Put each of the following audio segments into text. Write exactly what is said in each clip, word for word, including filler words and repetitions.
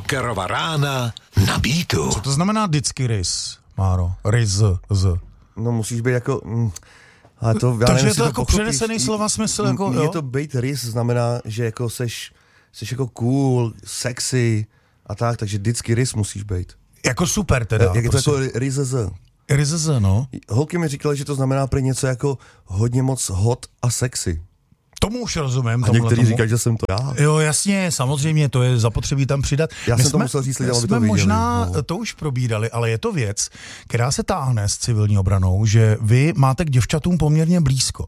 Rockerova rána na Beatu. Co to znamená vždycky rys, Máro? Rys, z. No musíš být jako... Mm, ale to, já Takže nevím, je to to jako pochopíš. přenesený slova smysl. Jako, Mně jo? to být rys znamená, že jako seš, seš jako cool, sexy a tak, takže vždycky rys musíš být. Jako super teda. Jak je to prostě. jako ryzz. Ryzz, no. Holky mi říkaly, že to znamená prý něco jako hodně moc hot a sexy. Tomu už rozumím. A někteří říkají, že jsem to já. Jo, jasně, samozřejmě, to je zapotřebí tam přidat. Já My jsem jsme, to musel říct lidem, aby jsme to viděli. možná No. to už probírali, ale je to věc, která se táhne s civilní obranou, že vy máte k děvčatům poměrně blízko.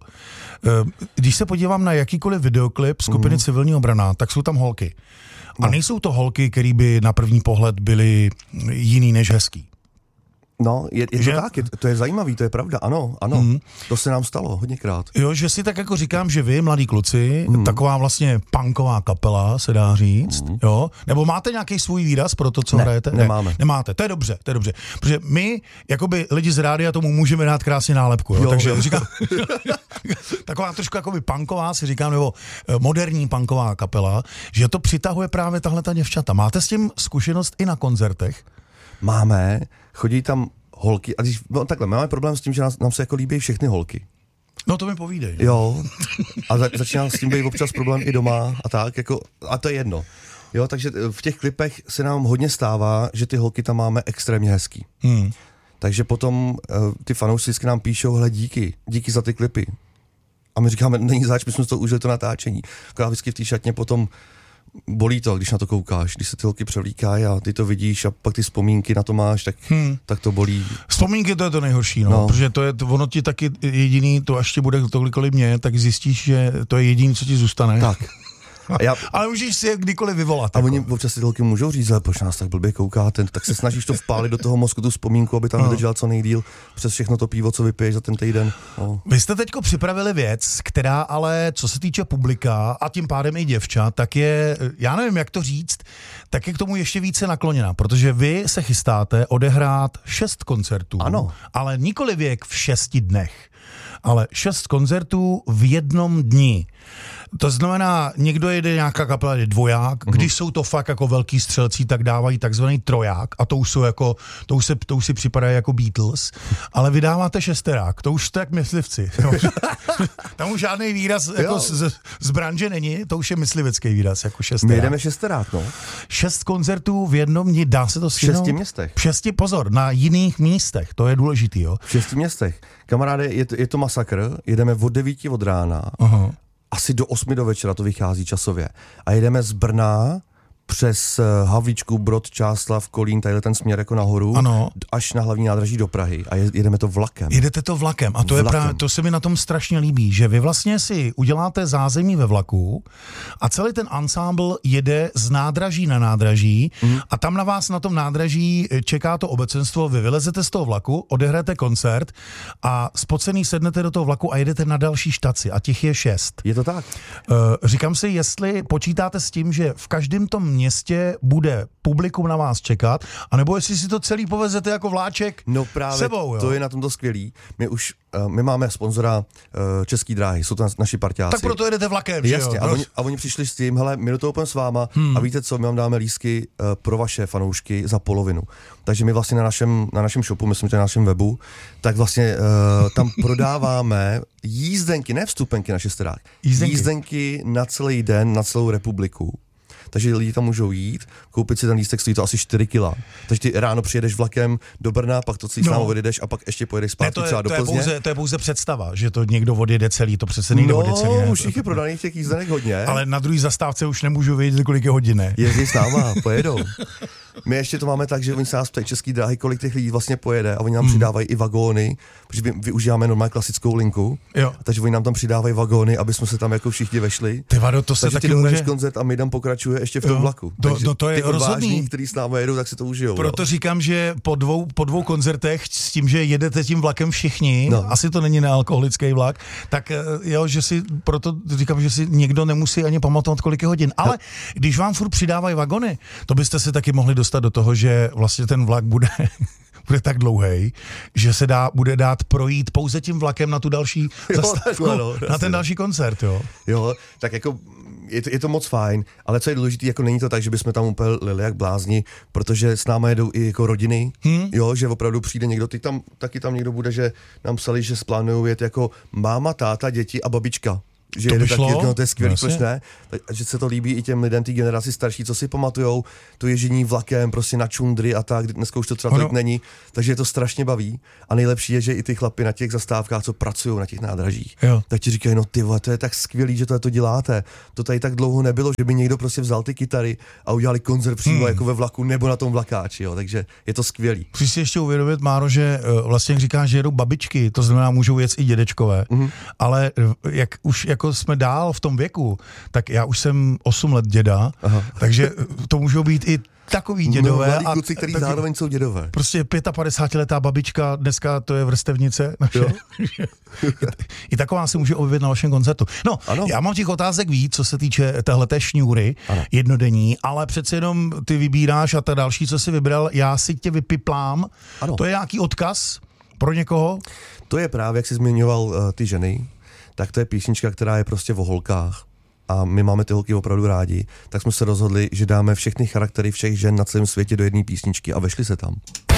Když se podívám na jakýkoliv videoklip skupiny mm. civilní obrana, tak jsou tam holky. A No. nejsou to holky, které by na první pohled byly jiný než hezký. No, je, je Že? to tak, je, to je zajímavý, to je pravda, ano, ano. Mm. To se nám stalo hodněkrát. Jo, že si tak jako říkám, že vy, mladí kluci, mm. taková vlastně punková kapela, se dá říct, mm. jo? Nebo máte nějaký svůj výraz pro to, co Ne, hrajete? nemáme. Ne, nemáte, to je dobře, to je dobře. Protože my, jakoby lidi z rádia, tomu můžeme dát krásně nálepku, jo? Jo, Takže jo. říkám, taková trošku jakoby punková, si říkám, nebo moderní punková kapela, že to přitahuje právě tahle ta děvčata. Máte s tím zkušenost i na koncertech? Máme, chodí tam holky, a když, no, takhle, máme problém s tím, že nás, nám se jako líbí všechny holky. No to mi povídej. Jo, a za, začíná s tím být občas problém i doma a tak, jako, a to je jedno. Jo, takže v těch klipech se nám hodně stává, že ty holky tam máme extrémně hezký. Hmm. Takže potom uh, ty fanoušci vždycky nám píšou, hele díky, díky za ty klipy. A my říkáme, není zač, my jsme to užili to natáčení. Akorát vždycky v té šatně potom bolí to, když na to koukáš, když se ty holky převlíkají a ty to vidíš a pak ty vzpomínky na to máš, tak, hmm. tak to bolí. Vzpomínky to je to nejhorší, no, No. protože to je, ono ti taky jediný, to až ti bude tolikoliv mě, tak zjistíš, že to je jediný, co ti zůstane. Tak. A já, Ale můžeš si je kdykoliv vyvolat. a jako. oni občas ty holky můžou říct, ale proč nás tak blbě koukáte, tak se snažíš to vpálit do toho mozku, tu vzpomínku, aby tam No. vydržel co nejdýl přes všechno to pivo, co vypiješ za ten týden. No. Vy jste teďko připravili věc, která ale, co se týče publika a tím pádem i děvčat, tak je, já nevím, jak to říct, tak je k tomu ještě více nakloněná, protože vy se chystáte odehrát šest koncertů, Ano. ale nikoli věk v šesti dnech, ale šest koncertů v jednom dni. To znamená, někdo jede, nějaká kapela jede dvoják, mm-hmm. když jsou to fakt jako velký střelci, tak dávají takzvaný troják a to už jsou jako, to už, se, to už si připadají jako Beatles, ale vydáváte šesterák, to už to jak myslivci. Jo. Tam už žádný výraz jako z, z branže není, to už je myslivecký výraz, jako šesterák. My jedeme šesterák, no. Šest koncertů v jednom dni, dá se to V stihnout? šesti městech. V šesti, pozor, na jiných místech, to je důležitý, jo. V šesti městech. Kamaráde, je to, je to masakr, jedeme od devíti od rána, Aha. asi do osmi do večera to vychází časově. A jedeme z Brna přes Havlíčku, Brod, Čáslav, Kolín, tadyhle ten směr jako nahoru, Ano. až na hlavní nádraží do Prahy. A je- jedeme to vlakem. Jedete to vlakem a to, je Vlakem. právě, to se mi na tom strašně líbí, že vy vlastně si uděláte zázemí ve vlaku a celý ten ansámbl jede z nádraží na nádraží mm. a tam na vás na tom nádraží čeká to obecenstvo, vy vylezete z toho vlaku, odehrajete koncert a spocený sednete do toho vlaku a jedete na další štaci a těch je šest. Je to tak? Uh, říkám si, jestli počítáte s tím, že v každém tom městě bude publikum na vás čekat, anebo jestli si to celý povezete jako vláček No právě, sebou, jo? to je na tomto skvělý. My už, uh, my máme sponzora uh, Český dráhy, jsou to nas- naši parťáci. Tak proto jedete vlakem, že Jasně, jo? a No. oni, a oni přišli s tím, hele, my do toho půjdeme s váma hmm. a víte co, my vám dáme lístky uh, pro vaše fanoušky za polovinu. Takže my vlastně na našem, na našem shopu, myslím, že na našem webu, tak vlastně uh, tam prodáváme jízdenky, ne vstupenky na šesterák, Jízdenky. jízdenky na celý den, na celou republiku. Takže lidi tam můžou jít, koupit si ten lístek, stojí to asi čtyři kila. Takže ty ráno přijedeš vlakem do Brna, pak to celý No. no. s odjedeš a pak ještě pojedeš Ne, zpátky to, je, třeba do to, je Plzně. pouze, to je pouze představa, že to někdo odjede celý, to přece nejde No, odjet celý. Ne? už jich je prodaných těch jízdenek hodně. Ale na druhý zastávce už nemůžu vědět, kolik je hodin, ne? Jezdí s náma, pojedou. My ještě to máme tak, že oni se nás ptají Český dráhy, kolik těch lidí vlastně pojede a oni nám hmm. přidávají i vagóny, protože my využíváme normálně klasickou linku, Jo. takže oni nám tam přidávají vagóny, aby jsme se tam jako všichni vešli. Ty vado, to se Takže taky ty může... může... koncert a my tam pokračuje ještě v tom Jo. vlaku. To- takže no to je ty odvážní, rozhodný. kteří s námi jedou, tak si to užijou. Proto no. říkám, že po dvou, po dvou koncertech s tím, že jedete tím vlakem všichni, no. No. asi to není nealkoholický vlak, tak eh, jo, že si, proto říkám, že si někdo nemusí ani pamatovat, kolik je hodin. Ale když vám furt přidávají vagony, to byste se taky mohli dostat do toho, že vlastně ten vlak bude... bude tak dlouhej, že se dá, bude dát projít pouze tím vlakem na tu další Jo, zastávku, takhle, no, na jasně. ten další koncert, jo. Jo, tak jako je to, je to moc fajn, ale co je důležité, jako není to tak, že bychom tam úplně lili jak blázni, protože s námi jedou i jako rodiny, hmm. jo, že opravdu přijde někdo, ty tam, taky tam někdo bude, že nám psali, že splánujou jet jako máma, táta, děti a babička. Že to jede by taky, šlo? no, to je skvělý, Jasně. proč ne? Že se to líbí i těm lidem, té generaci starší, co si pamatujou, to ježdění vlakem prostě na čundry a tak, dneska už to třeba tolik není, takže je to strašně baví. A nejlepší je, že i ty chlapi na těch zastávkách, co pracují na těch nádražích, Jo. tak ti říkají, no ty vole, to je tak skvělý, že to, to děláte. To tady tak dlouho nebylo, že by někdo prostě vzal ty kytary a udělali koncert přímo hmm. jako ve vlaku nebo na tom vlakáči, jo, takže je to skvělý. Chci si ještě uvědomit, Máro, že uh, vlastně jak říkáš, že jedou babičky, to znamená, můžou jet i dědečkové, mm-hmm. ale uh, jak už jako jsme dál v tom věku, tak já už jsem osm let děda, Aha. takže to můžou být i takový dědové. No, mladí kluci, který zároveň jsou dědové. Prostě padesátipětiletá babička, dneska to je vrstevnice naše. I taková se může objevit na vašem koncertu. No, ano. Já mám těch otázek víc, co se týče téhleté šňůry, ano. jednodenní, ale přece jenom ty vybíráš a ta další, co jsi vybral, já si tě vypiplám. Ano. To je nějaký odkaz pro někoho? To je právě, jak jsi zmiňoval uh, ty ženy, tak to je písnička, která je prostě o holkách. A my máme ty holky opravdu rádi, tak jsme se rozhodli, že dáme všechny charaktery všech žen na celém světě do jedné písničky a vešly se tam.